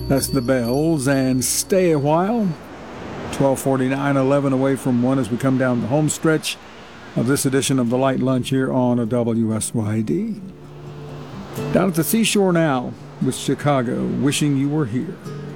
That's the Bells and Stay a While. 12:49, 11 away from 1 as we come down the home stretch of this edition of the Light Lunch here on a WSYD. Down at the seashore now with Chicago, Wishing You Were Here.